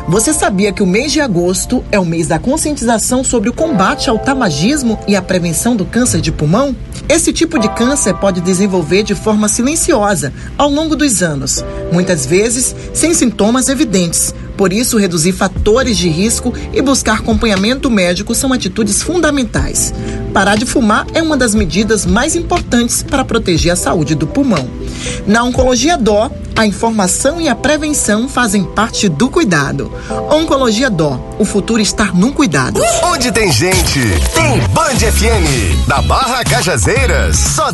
Você sabia que o mês de agosto é o mês da conscientização sobre o combate ao tabagismo e a prevenção do câncer de pulmão? Esse tipo de câncer pode desenvolver de forma silenciosa ao longo dos anos, muitas vezes sem sintomas evidentes. Por isso, reduzir fatores de risco e buscar acompanhamento médico são atitudes fundamentais. Parar de fumar é uma das medidas mais importantes para proteger a saúde do pulmão. Na Oncologia Dó, a informação e a prevenção fazem parte do cuidado. Oncologia Dó, o futuro está no cuidado. Onde tem gente, tem Band FM. Da Barra Cajazeiras, só